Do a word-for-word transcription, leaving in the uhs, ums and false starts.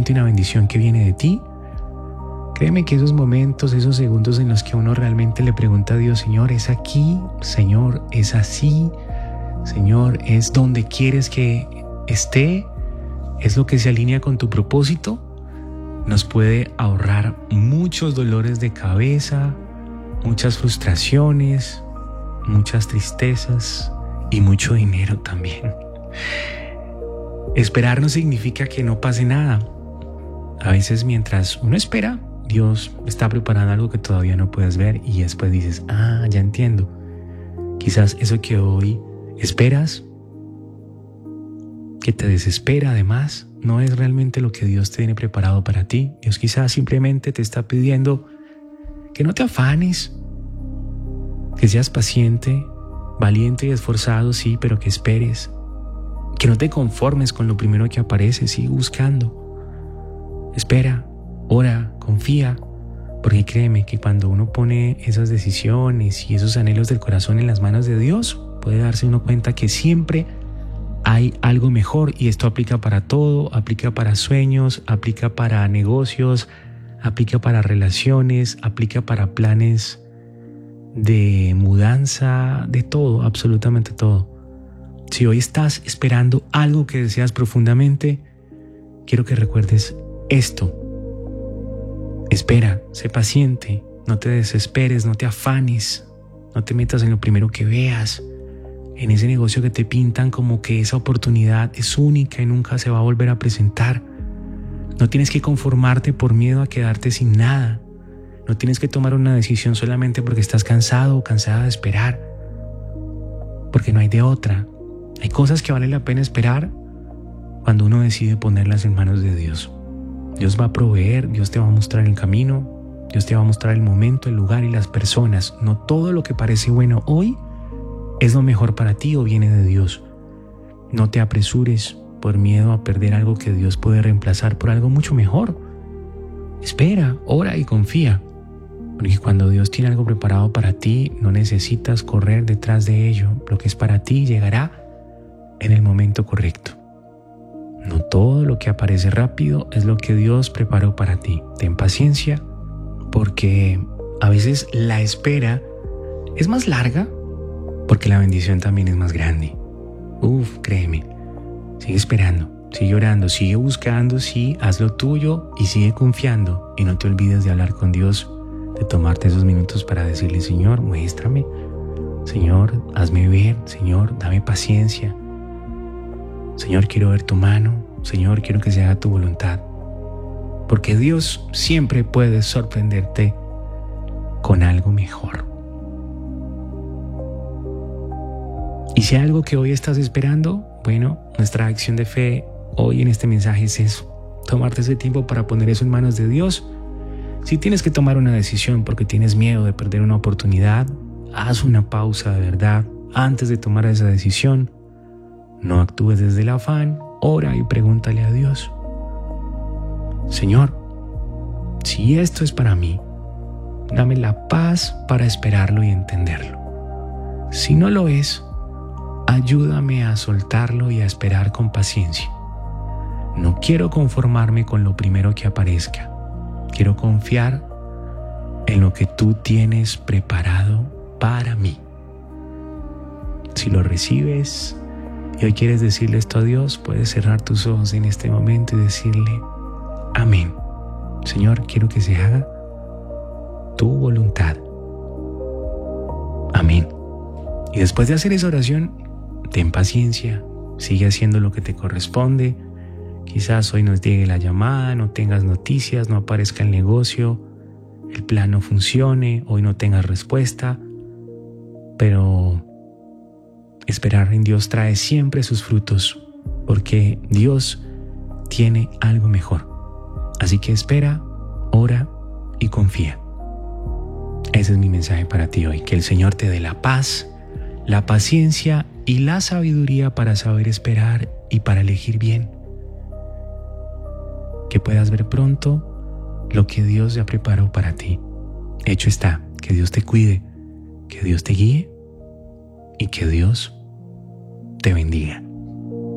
solamente una bendición que viene de ti. Créeme que esos momentos, esos segundos en los que uno realmente le pregunta a Dios, Señor, ¿es aquí? Señor, ¿es así? Señor, ¿es donde quieres que esté? ¿Es lo que se alinea con tu propósito? Nos puede ahorrar muchos dolores de cabeza, muchas frustraciones, muchas tristezas y mucho dinero también. Esperar no significa que no pase nada. A veces mientras uno espera, Dios está preparando algo que todavía no puedes ver y después dices, ah, ya entiendo. Quizás eso que hoy esperas, que te desespera además, no es realmente lo que Dios tiene preparado para ti. Dios quizás simplemente te está pidiendo que no te afanes, que seas paciente, valiente y esforzado, sí, pero que esperes. Que no te conformes con lo primero que aparece, sigue buscando. Espera, ora, confía, porque créeme que cuando uno pone esas decisiones y esos anhelos del corazón en las manos de Dios, puede darse uno cuenta que siempre hay algo mejor, y esto aplica para todo, aplica para sueños, aplica para negocios, aplica para relaciones, aplica para planes de mudanza, de todo, absolutamente todo. Si hoy estás esperando algo que deseas profundamente, quiero que recuerdes esto. Espera, sé paciente, no te desesperes, no te afanes, no te metas en lo primero que veas, en ese negocio que te pintan como que esa oportunidad es única y nunca se va a volver a presentar. No tienes que conformarte por miedo a quedarte sin nada. No tienes que tomar una decisión solamente porque estás cansado o cansada de esperar, porque no hay de otra. Hay cosas que vale la pena esperar cuando uno decide ponerlas en manos de Dios. Dios va a proveer, Dios te va a mostrar el camino, Dios te va a mostrar el momento, el lugar y las personas. No todo lo que parece bueno hoy es lo mejor para ti o viene de Dios. No te apresures por miedo a perder algo que Dios puede reemplazar por algo mucho mejor. Espera, ora y confía, porque cuando Dios tiene algo preparado para ti, no necesitas correr detrás de ello. Lo que es para ti llegará en el momento correcto. No todo lo que aparece rápido es lo que Dios preparó para ti. Ten paciencia, porque a veces la espera es más larga, porque la bendición también es más grande. Uf, créeme. Sigue esperando, sigue orando, sigue buscando, sí, haz lo tuyo y sigue confiando. Y no te olvides de hablar con Dios, de tomarte esos minutos para decirle, Señor, muéstrame. Señor, hazme ver. Señor, dame paciencia. Señor, quiero ver tu mano. Señor, quiero que se haga tu voluntad. Porque Dios siempre puede sorprenderte con algo mejor. Y si hay algo que hoy estás esperando, bueno, nuestra acción de fe hoy en este mensaje es eso. Tomarte ese tiempo para poner eso en manos de Dios. Si tienes que tomar una decisión porque tienes miedo de perder una oportunidad, haz una pausa de verdad antes de tomar esa decisión. No actúes desde el afán, ora y pregúntale a Dios. Señor, si esto es para mí, dame la paz para esperarlo y entenderlo. Si no lo es, ayúdame a soltarlo y a esperar con paciencia. No quiero conformarme con lo primero que aparezca. Quiero confiar en lo que tú tienes preparado para mí. Si lo recibes y hoy quieres decirle esto a Dios, puedes cerrar tus ojos en este momento y decirle, amén. Señor, quiero que se haga tu voluntad. Amén. Y después de hacer esa oración, ten paciencia, sigue haciendo lo que te corresponde. Quizás hoy nos llegue la llamada, no tengas noticias, no aparezca el negocio, el plan no funcione, hoy no tengas respuesta, pero esperar en Dios trae siempre sus frutos, porque Dios tiene algo mejor. Así que espera, ora y confía. Ese es mi mensaje para ti hoy, que el Señor te dé la paz, la paciencia y la sabiduría para saber esperar y para elegir bien. Que puedas ver pronto lo que Dios ya preparó para ti. Hecho está, que Dios te cuide, que Dios te guíe y que Dios te bendiga.